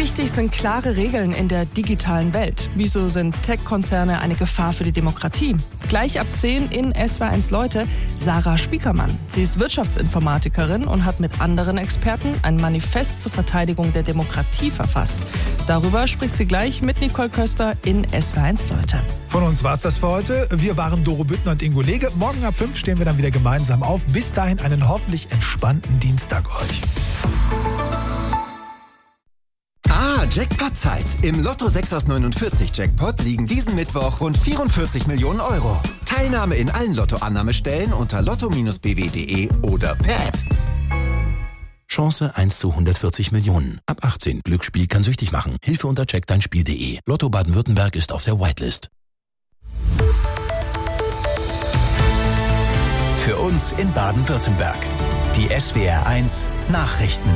wichtig sind klare Regeln in der digitalen Welt? Wieso sind Tech-Konzerne eine Gefahr für die Demokratie? Gleich ab 10 in SWR1 Leute Sarah Spiekermann. Sie ist Wirtschaftsinformatikerin und hat mit anderen Experten ein Manifest zur Verteidigung der Demokratie verfasst. Darüber spricht sie gleich mit Nicole Köster in SWR1 Leute. Von uns war's das für heute. Wir waren Doro Büttner und Ingo Lege. Morgen ab 5 stehen wir dann wieder gemeinsam auf. Bis dahin einen hoffentlich entspannten Dienstag euch. Jackpot-Zeit. Im Lotto 6 aus 49 Jackpot liegen diesen Mittwoch rund 44 Millionen Euro. Teilnahme in allen Lotto-Annahmestellen unter lotto-bw.de oder per App. Chance 1 zu 140 Millionen. Ab 18. Glücksspiel kann süchtig machen. Hilfe unter checkdeinspiel.de. Lotto Baden-Württemberg ist auf der Whitelist. Für uns in Baden-Württemberg. Die SWR1 Nachrichten.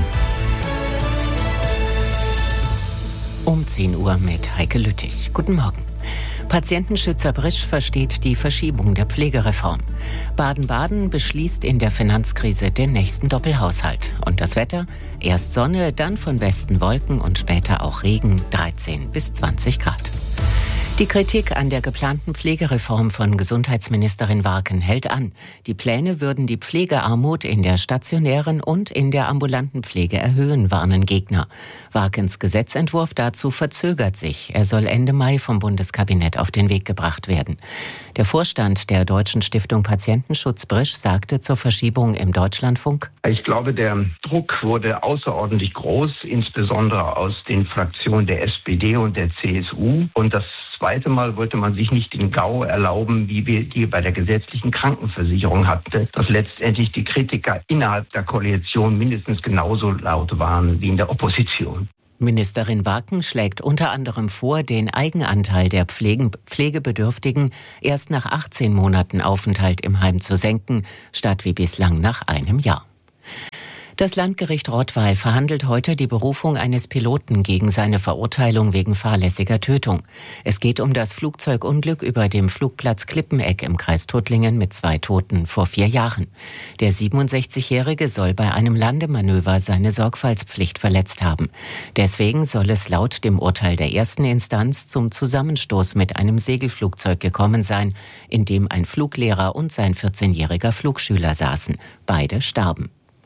Um 10 Uhr mit Heike Lüttich. Guten Morgen. Patientenschützer Brisch versteht die Verschiebung der Pflegereform. Baden-Baden beschließt in der Finanzkrise den nächsten Doppelhaushalt. Und das Wetter? Erst Sonne, dann von Westen Wolken und später auch Regen, 13 bis 20 Grad. Die Kritik an der geplanten Pflegereform von Gesundheitsministerin Warken hält an. Die Pläne würden die Pflegearmut in der stationären und in der ambulanten Pflege erhöhen, warnen Gegner. Warkens Gesetzentwurf dazu verzögert sich. Er soll Ende Mai vom Bundeskabinett auf den Weg gebracht werden. Der Vorstand der Deutschen Stiftung Patientenschutz Brisch sagte zur Verschiebung im Deutschlandfunk: Ich glaube, der Druck wurde außerordentlich groß, insbesondere aus den Fraktionen der SPD und der CSU. Und das zweite Mal wollte man sich nicht den GAU erlauben, wie wir die bei der gesetzlichen Krankenversicherung hatten, dass letztendlich die Kritiker innerhalb der Koalition mindestens genauso laut waren wie in der Opposition. Ministerin Warken schlägt unter anderem vor, den Eigenanteil der Pflegebedürftigen erst nach 18 Monaten Aufenthalt im Heim zu senken, statt wie bislang nach einem Jahr. Das Landgericht Rottweil verhandelt heute die Berufung eines Piloten gegen seine Verurteilung wegen fahrlässiger Tötung. Es geht um das Flugzeugunglück über dem Flugplatz Klippeneck im Kreis Tuttlingen mit 2 Toten vor 4 Jahren. Der 67-Jährige soll bei einem Landemanöver seine Sorgfaltspflicht verletzt haben. Deswegen soll es laut dem Urteil der ersten Instanz zum Zusammenstoß mit einem Segelflugzeug gekommen sein, in dem ein Fluglehrer und sein 14-jähriger Flugschüler saßen. Beide starben.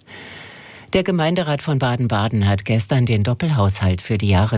Der Gemeinderat von Baden-Baden hat gestern den Doppelhaushalt für die Jahre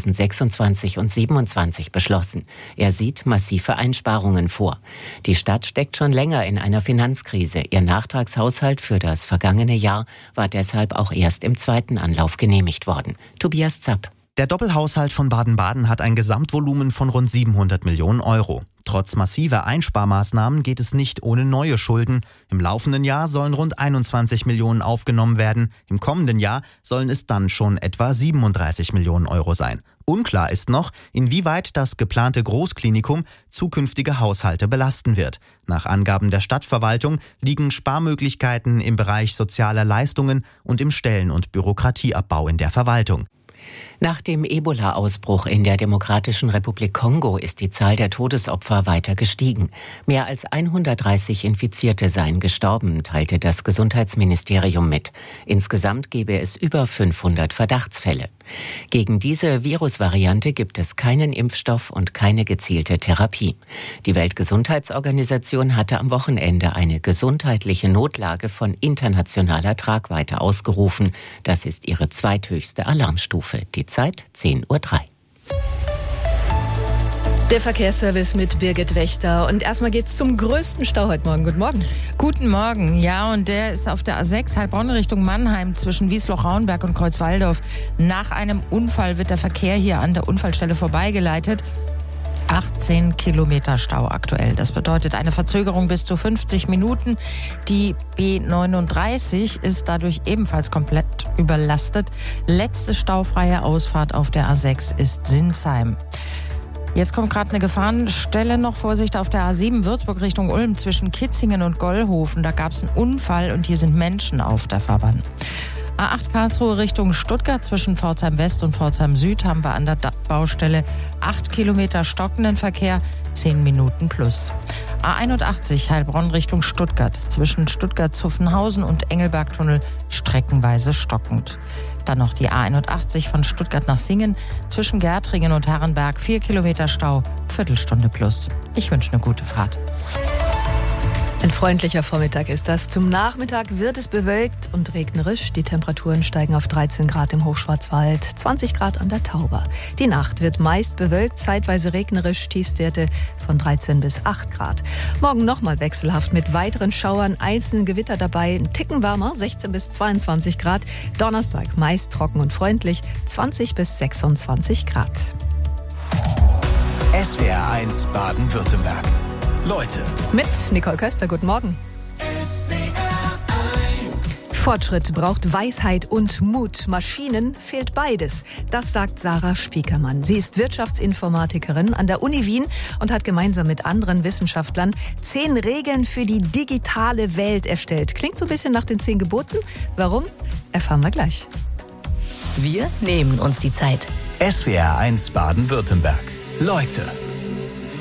2026 und 2027 beschlossen. Er sieht massive Einsparungen vor. Die Stadt steckt schon länger in einer Finanzkrise. Ihr Nachtragshaushalt für das vergangene Jahr war deshalb auch erst im zweiten Anlauf genehmigt worden. Tobias Zapp. Der Doppelhaushalt von Baden-Baden hat ein Gesamtvolumen von rund 700 Millionen Euro. Trotz massiver Einsparmaßnahmen geht es nicht ohne neue Schulden. Im laufenden Jahr sollen rund 21 Millionen aufgenommen werden. Im kommenden Jahr sollen es dann schon etwa 37 Millionen Euro sein. Unklar ist noch, inwieweit das geplante Großklinikum zukünftige Haushalte belasten wird. Nach Angaben der Stadtverwaltung liegen Sparmöglichkeiten im Bereich sozialer Leistungen und im Stellen- und Bürokratieabbau in der Verwaltung. Nach dem Ebola-Ausbruch in der Demokratischen Republik Kongo ist die Zahl der Todesopfer weiter gestiegen. Mehr als 130 Infizierte seien gestorben, teilte das Gesundheitsministerium mit. Insgesamt gebe es über 500 Verdachtsfälle. Gegen diese Virusvariante gibt es keinen Impfstoff und keine gezielte Therapie. Die Weltgesundheitsorganisation hatte am Wochenende eine gesundheitliche Notlage von internationaler Tragweite ausgerufen. Das ist ihre zweithöchste Alarmstufe. Die Zeit 10:03 Uhr. Der Verkehrsservice mit Birgit Wächter. Und erstmal geht's zum größten Stau heute Morgen. Guten Morgen. Guten Morgen. Ja, und der ist auf der A6 Heilbronn Richtung Mannheim zwischen Wiesloch-Rauenberg und Kreuzwaldorf. Nach einem Unfall wird der Verkehr hier an der Unfallstelle vorbeigeleitet. 18 Kilometer Stau aktuell. Das bedeutet eine Verzögerung bis zu 50 Minuten. Die B39 ist dadurch ebenfalls komplett überlastet. Letzte staufreie Ausfahrt auf der A6 ist Sinsheim. Jetzt kommt gerade eine Gefahrenstelle noch. Vorsicht auf der A7 Würzburg Richtung Ulm zwischen Kitzingen und Gollhofen. Da gab es einen Unfall und hier sind Menschen auf der Fahrbahn. A8 Karlsruhe Richtung Stuttgart zwischen Pforzheim West und Pforzheim Süd haben wir an der Baustelle 8 Kilometer stockenden Verkehr, 10 Minuten plus. A81 Heilbronn Richtung Stuttgart zwischen Stuttgart-Zuffenhausen und Engelbergtunnel streckenweise stockend. Dann noch die A81 von Stuttgart nach Singen zwischen Gärtringen und Herrenberg 4 Kilometer Stau, Viertelstunde plus. Ich wünsche eine gute Fahrt. Ein freundlicher Vormittag ist das. Zum Nachmittag wird es bewölkt und regnerisch. Die Temperaturen steigen auf 13 Grad im Hochschwarzwald, 20 Grad an der Tauber. Die Nacht wird meist bewölkt, zeitweise regnerisch, Tiefstwerte von 13 bis 8 Grad. Morgen nochmal wechselhaft mit weiteren Schauern, einzelnen Gewitter dabei, ein Ticken wärmer, 16 bis 22 Grad. Donnerstag meist trocken und freundlich, 20 bis 26 Grad. SWR 1 Baden-Württemberg. Leute. Mit Nicole Köster, guten Morgen. Fortschritt braucht Weisheit und Mut. Maschinen fehlt beides. Das sagt Sarah Spiekermann. Sie ist Wirtschaftsinformatikerin an der Uni Wien und hat gemeinsam mit anderen Wissenschaftlern 10 Regeln für die digitale Welt erstellt. Klingt so ein bisschen nach den 10 Geboten. Warum? Erfahren wir gleich. Wir nehmen uns die Zeit. SWR 1 Baden-Württemberg. Leute.